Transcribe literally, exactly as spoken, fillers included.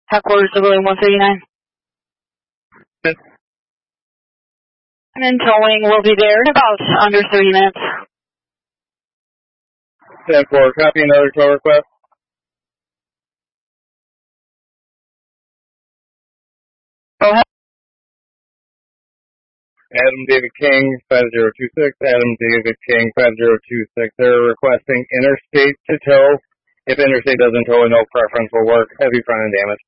Headquarters Civilian one thirty-nine. And then towing will be there in about under thirty minutes. ten four, copy another tow request. Go ahead. Adam David King, five zero two six, Adam David King, five zero two six. They're requesting interstate to tow. If interstate doesn't tow, no preference will work. Heavy front end damage.